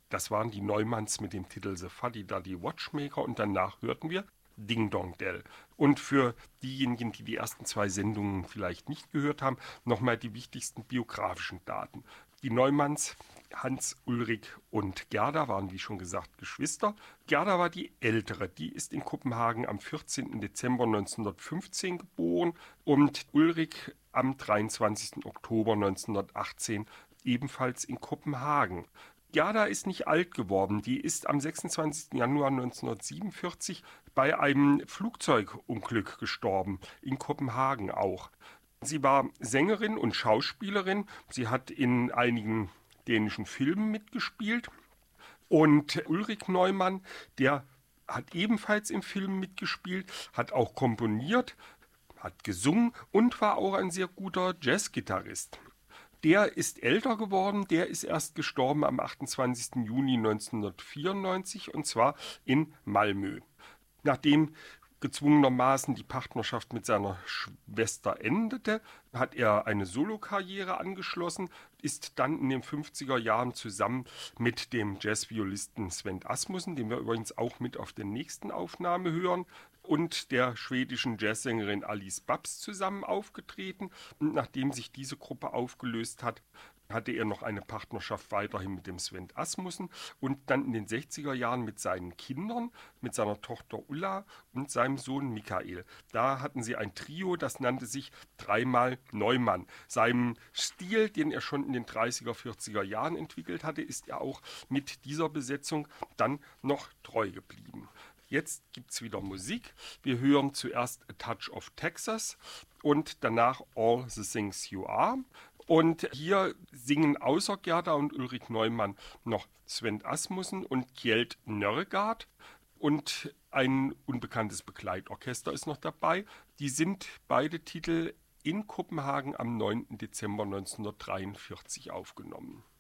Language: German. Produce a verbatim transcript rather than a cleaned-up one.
Das waren die Neumanns mit dem Titel The Fuddy Duddy Watchmaker und danach hörten wir Ding Dong Dell. Und für diejenigen, die die ersten zwei Sendungen vielleicht nicht gehört haben, nochmal die wichtigsten biografischen Daten. Die Neumanns, Hans, Ulrich und Gerda, waren wie schon gesagt Geschwister. Gerda war die ältere, die ist in Kopenhagen am vierzehnten Dezember neunzehnhundertfünfzehn geboren und Ulrich am dreiundzwanzigsten Oktober neunzehnhundertachtzehn ebenfalls in Kopenhagen. Gerda ist nicht alt geworden, die ist am sechsundzwanzigsten Januar neunzehnhundertsiebenundvierzig bei einem Flugzeugunglück gestorben, in Kopenhagen auch. Sie war Sängerin und Schauspielerin, sie hat in einigen dänischen Filmen mitgespielt und Ulrich Neumann, der hat ebenfalls im Film mitgespielt, hat auch komponiert, hat gesungen und war auch ein sehr guter Jazzgitarrist. Der ist älter geworden, der ist erst gestorben am achtundzwanzigsten Juni neunzehnhundertvierundneunzig und zwar in Malmö. Nachdem gezwungenermaßen die Partnerschaft mit seiner Schwester endete, hat er eine Solokarriere angeschlossen, ist dann in den fünfziger Jahren zusammen mit dem Jazzviolisten Sven Asmussen, den wir übrigens auch mit auf der nächsten Aufnahme hören, und der schwedischen Jazzsängerin Alice Babs zusammen aufgetreten. Und nachdem sich diese Gruppe aufgelöst hat, hatte er noch eine Partnerschaft weiterhin mit dem Sven Asmussen und dann in den sechziger Jahren mit seinen Kindern, mit seiner Tochter Ulla und seinem Sohn Michael. Da hatten sie ein Trio, das nannte sich Dreimal Neumann. Seinem Stil, den er schon in den dreißiger, vierziger Jahren entwickelt hatte, ist er auch mit dieser Besetzung dann noch treu geblieben. Jetzt gibt es wieder Musik. Wir hören zuerst A Touch of Texas und danach All the Things You Are. Und hier singen außer Gerda und Ulrich Neumann noch Sven Asmussen und Kjeld Nørregaard. Und ein unbekanntes Begleitorchester ist noch dabei. Die sind beide Titel in Kopenhagen am neunten Dezember neunzehnhundertdreiundvierzig aufgenommen.